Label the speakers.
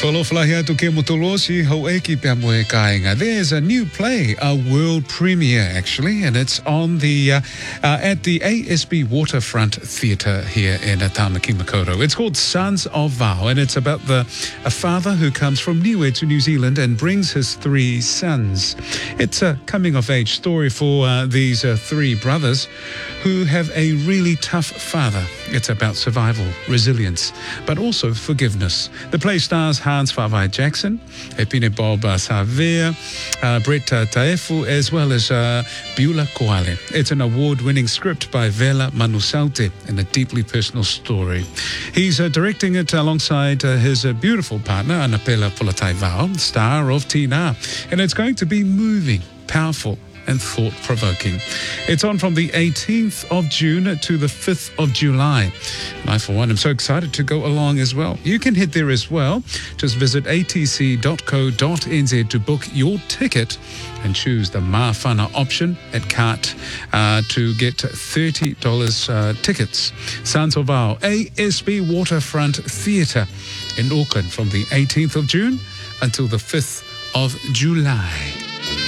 Speaker 1: There's a new play, a world premiere actually, and it's on the at the ASB Waterfront Theatre here in Tamaki Makaurau. It's called Sons of Vow, and it's about a father who comes from Niue to New Zealand and brings his 3 sons. It's a coming-of-age story for these 3 brothers who have a really tough father. It's about survival, resilience, but also forgiveness. The play stars Hans Whawai Jackson, Epine Bob Savea, Brett Taefu, as well as Beulah Koale. It's an award-winning script by Vela Manusaute and a deeply personal story. He's directing it alongside his beautiful partner, Anapela Pulatai Vao, star of Tina. And it's going to be moving, powerful, and thought-provoking. It's on from the 18th of June to the 5th of July. And I, for one, am so excited to go along as well. You can head there as well. Just visit atc.co.nz to book your ticket and choose the Mawhana option at cart to get $30 tickets. Sons of Vow, ASB Waterfront Theatre in Auckland from the 18th of June until the 5th of July.